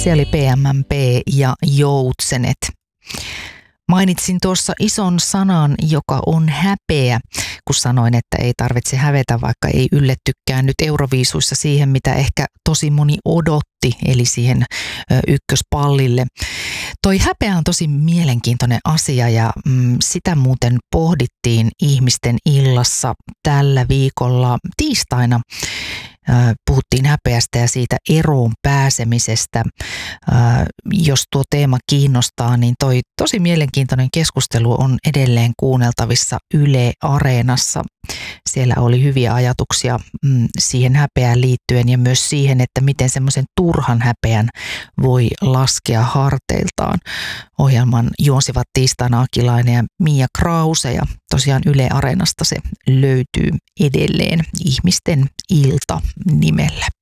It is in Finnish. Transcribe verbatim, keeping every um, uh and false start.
Se oli P M M P ja Joutsenet. Mainitsin tuossa ison sanan, joka on häpeä, kun sanoin, että ei tarvitse hävetä, vaikka ei yllettykään nyt Euroviisuissa siihen, mitä ehkä tosi moni odotti, eli siihen ö, ykköspallille. Toi häpeä on tosi mielenkiintoinen asia ja mm, sitä muuten pohdittiin ihmisten illassa tällä viikolla tiistaina. Puhuttiin häpeästä ja siitä eroon pääsemisestä. Jos tuo teema kiinnostaa, niin toi tosi mielenkiintoinen keskustelu on edelleen kuunneltavissa Yle Areenassa. Siellä oli hyviä ajatuksia siihen häpeään liittyen ja myös siihen, että miten semmoisen turhan häpeän voi laskea harteiltaan. Ohjelman juonsivat tiistaina Akilainen ja Mia Krause ja tosiaan Yle Areenasta se löytyy edelleen Ihmisten ilta nimellä.